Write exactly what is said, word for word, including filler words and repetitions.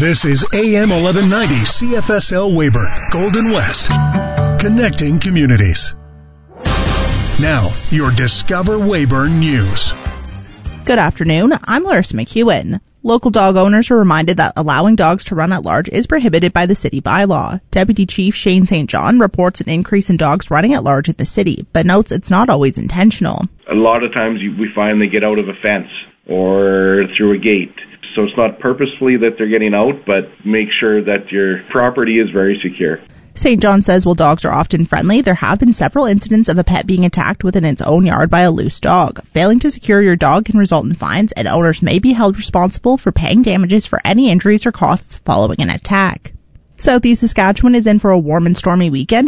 This is A M eleven ninety C F S L Weyburn, Golden West, connecting communities. Now, your Discover Weyburn News. Good afternoon, I'm Larissa McEwen. Local dog owners are reminded that allowing dogs to run at large is prohibited by the city bylaw. Deputy Chief Shane Saint John reports an increase in dogs running at large in the city, but notes it's not always intentional. A lot of times we find they get out of a fence or through a gate. So it's not purposefully that they're getting out, but make sure that your property is very secure. Saint John says while dogs are often friendly, there have been several incidents of a pet being attacked within its own yard by a loose dog. Failing to secure your dog can result in fines, and owners may be held responsible for paying damages for any injuries or costs following an attack. Southeast Saskatchewan is in for a warm and stormy weekend.